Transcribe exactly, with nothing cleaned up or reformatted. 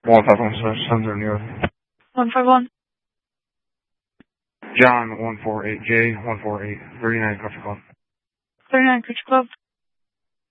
one five one seven zero New York. one five one. John one four eight J one four eight thirty-nine Country Club. thirty-nine Country Club.